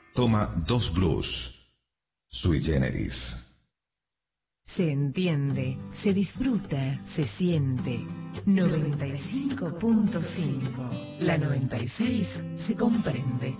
Toma 2 blues. Sui generis. Se entiende, se disfruta, se siente. 95.5. La 96 se comprende.